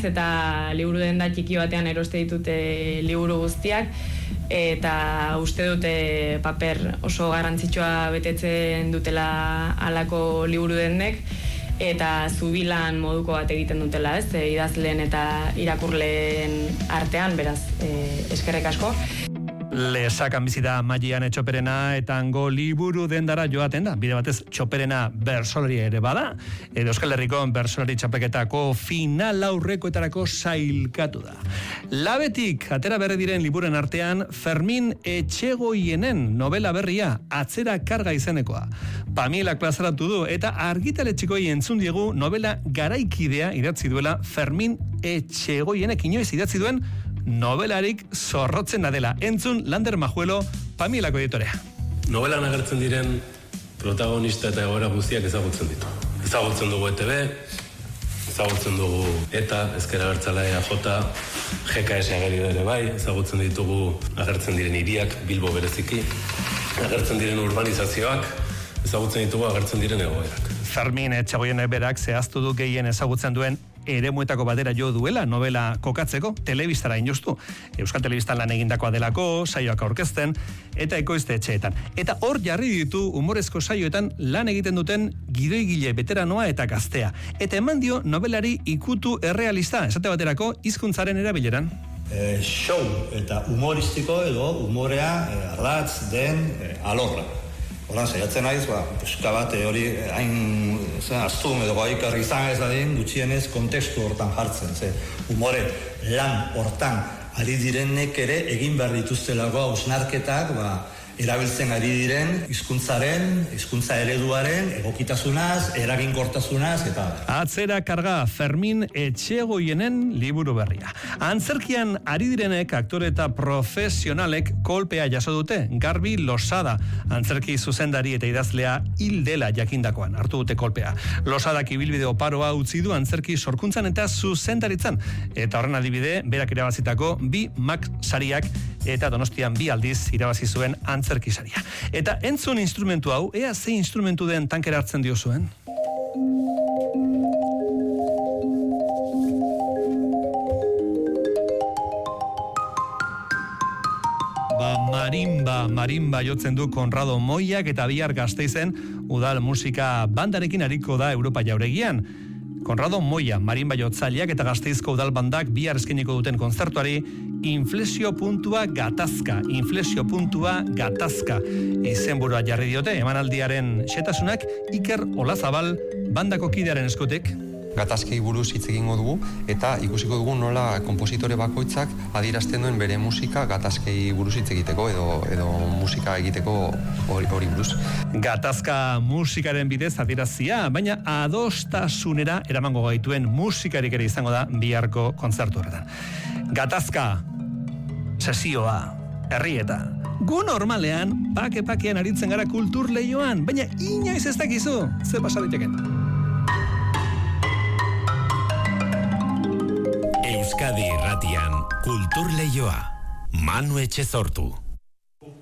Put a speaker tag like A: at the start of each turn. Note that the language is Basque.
A: naiz eta liburu denda txiki batean eroste ditute liburu guztiak, eta uste dute paper oso garrantzitsua betetzen dutela halako liburu dendek, eta zubilan moduko bat egiten dutela, ez? Idazleen eta irakurleen artean, beraz, eskerrik asko.
B: Lesakan bizi da Maian Txoperena eta hango liburu dendara joaten da. Bide batez Txoperena bertsolari ere bada. Edo Euskal Herriko bertsolari txapelketako final aurrekoetarako sailkatu da. Labetik atera berri diren liburen artean Fermin Etxegoienen novela berria Atzera karga izenekoa. Pamilak plazaratu du eta argitaletxikoi entzun diegu novela garaikidea idatzi duela Fermin Etxegoienek inoiz idatzi duen novelarik zorrotzen da dela. Entzun Lander Majuelo, Pamilako editorea.
C: Novelan agertzen diren protagonista eta egoera guztiak ezagutzen ditu. Ezagutzen dugu ETB, ezagutzen dugu ETA, Ezker Abertzale, EAJ, GKS ageri ere bai, ezagutzen ditugu agertzen diren hiriak, Bilbo bereziki, agertzen diren urbanizazioak, ezagutzen ditugu agertzen diren egoerak.
B: Fermin Etxegoien berak zehaztu du gehien ezagutzen duen eremuetako batera jo duela novela kokatzeko, telebistara injustu. Euskal Telebistan lan egindakoa delako, saioak aurkezten, eta ekoizte etxeetan. Eta hor jarri ditu humorezko saioetan lan egiten duten gidoigile veteranoa eta gaztea. Eta eman dio novelari ikutu errealista, esate baterako hizkuntzaren erabileran.
D: Show eta humoristiko edo humorea ardatz den alorra. Horan, saiatzen naiz, pixka bat hori hain astun edo gaikarri izan ez dadin, gutxienez kontekstu hortan jartzen. Humore lan hortan ari direnek ere egin behar dituztelako hausnarketak, erabiltzen ari diren hizkuntza ereduaren egokitasunaz, eraginkortasunaz eta
B: Atzera karga Fermin Etxegoienen liburu berria. Antzerkian ari direnek aktore eta profesionalek kolpea jaso dute. Garbi Losada, antzerki zuzendari eta idazlea hil dela jakindakoan hartu dute kolpea. Losadak ibilbide oparoa utzi du antzerki sorkuntzan eta zuzendaritzan. Eta horren adibide, berak irabazitako 2 Max sariak eta Donostian 2 aldiz irabazi zuen antzerki saria. Eta entzun instrumentu hau, ea ze instrumentu den tankera hartzen diozuen? Marimba jotzen du Konrado Moiak eta bihar Gasteizen udal musika bandarekin ariko da Europa jauregian. Konrado Moia, marimba jotzaileak eta Gasteizko udal bandak bihar eskainiko duten kontzertuari inflexio puntua gatazka izenburua jarri diote. Emanaldiaren xetasunak Iker Olazabal bandako kidearen eskutik.
E: Gatazkei buruz hitz egingo dugu eta ikusiko dugu nola konpositore bakoitzak adierazten duen bere musika gatazkei buruz hitz egiteko edo musika egiteko hori buruz.
B: Gatazka musikaren bidez adierazia, baina adostasunera eramango gaituen musikarik ere izango da biharko kontzertu horretan. Gatazka, sesioa, herrieta. Gu normalean, pake-pakean aritzen gara kultur lehioan, baina inoiz ez dakizu, ze pasa diteken.
F: Euskadi Irratian, Kultur Leioa, Manu Etxezortu.